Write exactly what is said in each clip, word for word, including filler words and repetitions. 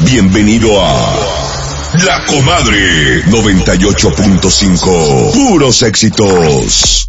Bienvenido a La Comadre noventa y ocho punto cinco. Puros éxitos.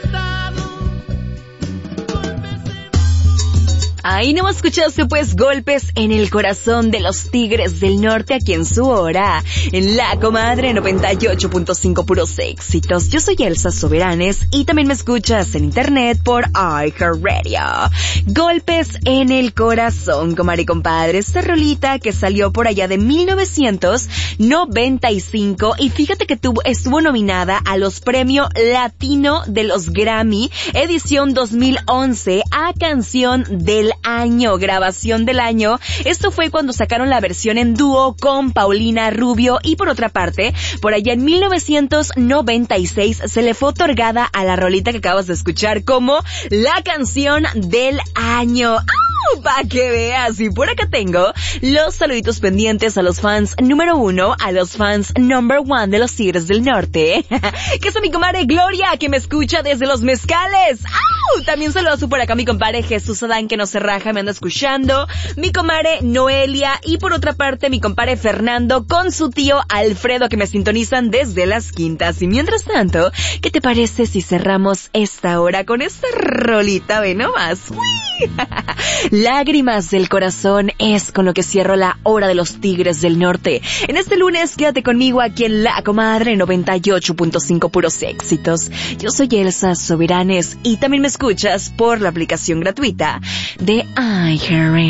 Ahí no escuchaste pues golpes en el corazón de los Tigres del Norte aquí en su hora, en La Comadre noventa y ocho punto cinco puros éxitos. Yo soy Elsa Soberanes y también me escuchas en internet por iHeartRadio. Golpes en el corazón, comadre y compadre, esta rolita que salió por allá de mil novecientos noventa y cinco y fíjate que tuvo, estuvo nominada a los premios Latino de los Grammy edición dos mil once a canción del año, grabación del año. Esto fue cuando sacaron la versión en dúo con Paulina Rubio y por otra parte, por allá en mil novecientos noventa y seis se le fue otorgada a la rolita que acabas de escuchar como la canción del año. Para que veas, y por acá tengo los saluditos pendientes a los fans número uno, a los fans number one de los Tigres del Norte, que es mi comadre Gloria, que me escucha desde Los Mezcales. ¡Au! También saludos por acá mi compadre Jesús Adán, que no se raja, me anda escuchando, mi comadre Noelia, y por otra parte mi compadre Fernando con su tío Alfredo, que me sintonizan desde Las Quintas. Y mientras tanto, ¿qué te parece si cerramos esta hora con esta rolita? Ve nomás. ¡Uy! Lágrimas del corazón es con lo que cierro la hora de los Tigres del Norte. En este lunes quédate conmigo aquí en La Comadre noventa y ocho punto cinco puros éxitos. Yo soy Elsa Soberanes y también me escuchas por la aplicación gratuita de iHeartRadio.